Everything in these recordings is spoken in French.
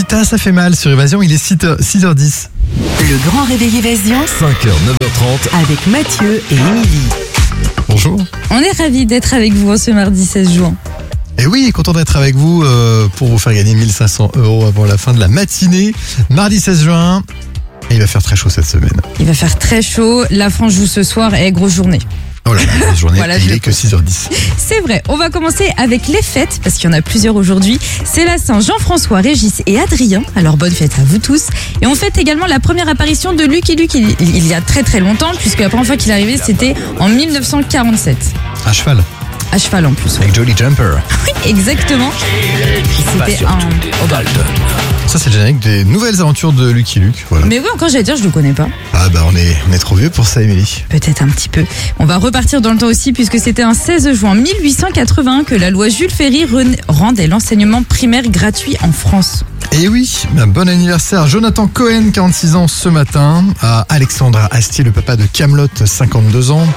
Lolita, ça fait mal sur Évasion, il est 6h10. Le grand réveil Évasion 5h, 9h30. avec Mathieu et Émilie. Bonjour. On est ravis d'être avec vous ce mardi 16 juin. Et oui, content d'être avec vous pour vous faire gagner 1 500 € avant la fin de la matinée. Mardi 16 juin, et il va faire très chaud cette semaine. Il va faire très chaud, la France joue ce soir et grosse journée. Oh là là, la journée, Voilà, il je est que 6h10. C'est vrai, on va commencer avec les fêtes, parce qu'il y en a plusieurs aujourd'hui. C'est la Saint-Jean-François, Régis et Adrien, alors bonne fête à vous tous. Et on fête également la première apparition de Lucky Luke il y a très très longtemps, puisque la première fois qu'il est arrivé c'était en 1947. À cheval, À cheval en plus. avec Jolly Jumper. Exactement. C'était un... Oh bah. Ça, c'est le générique des nouvelles aventures de Lucky Luke. Voilà. Mais oui, encore j'allais dire, je le connais pas. Ah bah on est trop vieux pour ça, Émilie. Peut-être un petit peu. On va repartir dans le temps aussi puisque c'était un 16 juin 1881 que la loi Jules Ferry rendait l'enseignement primaire gratuit en France. Et oui, bon anniversaire Jonathan Cohen, 46 ans ce matin, à Alexandra Astier, le papa de Kaamelott, 52 ans.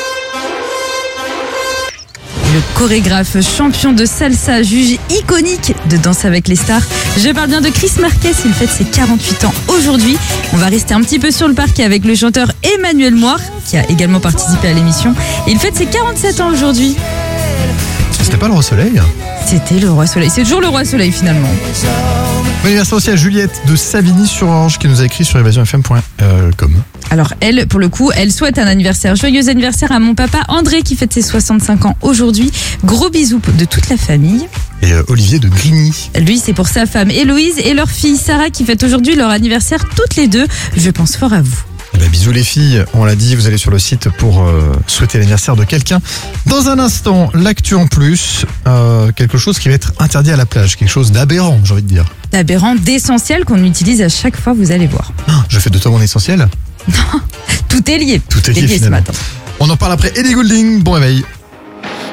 Le chorégraphe champion de salsa, juge iconique de Danse avec les stars. Je parle bien de Chris Marquez, il fête ses 48 ans aujourd'hui. On va rester un petit peu sur le parquet avec le chanteur Emmanuel Moir, qui a également participé à l'émission. Il fête ses 47 ans aujourd'hui. C'était pas le Roi Soleil? C'était le Roi Soleil. C'est toujours le Roi Soleil finalement. Bon anniversaire aussi à Juliette de Savigny-sur-Orge qui nous a écrit sur evasionfm.com. Alors elle, pour le coup, elle souhaite un anniversaire. Joyeux anniversaire à mon papa André qui fête ses 65 ans aujourd'hui. Gros bisous de toute la famille. Et Olivier de Grigny. Lui, c'est pour sa femme Héloïse et leur fille Sarah qui fête aujourd'hui leur anniversaire toutes les deux. Je pense fort à vous. Eh ben, bisous les filles, on l'a dit, vous allez sur le site pour souhaiter l'anniversaire de quelqu'un. Dans un instant, l'actu en plus, quelque chose qui va être interdit à la plage, quelque chose d'aberrant, j'ai envie de dire. D'aberrant, d'essentiel qu'on utilise à chaque fois, vous allez voir. Je fais de toi mon essentiel. Tout est lié. Tout est lié ce finalement. matin. On en parle après Ellie Goulding, bon réveil.